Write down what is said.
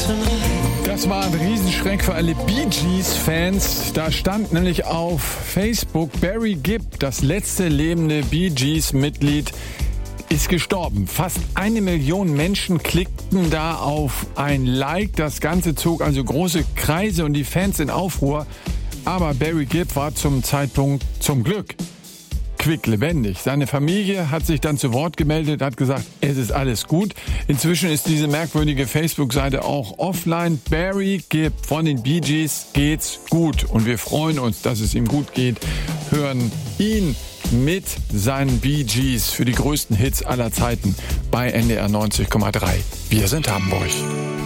Das war ein Riesenschreck für alle Bee Gees-Fans. Da stand nämlich auf Facebook, Barry Gibb, das letzte lebende Bee Gees-Mitglied, ist gestorben. Fast 1 Million Menschen klickten da auf ein Like. Das Ganze zog also große Kreise und die Fans in Aufruhr. Aber Barry Gibb war zum Zeitpunkt zum Glück quicklebendig. Seine Familie hat sich dann zu Wort gemeldet, hat gesagt, es ist alles gut. Inzwischen ist diese merkwürdige Facebook-Seite auch offline. Barry Gibb von den Bee Gees geht's gut. Und wir freuen uns, dass es ihm gut geht. Hören ihn mit seinen Bee Gees für die größten Hits aller Zeiten bei NDR 90,3. Wir sind Hamburg.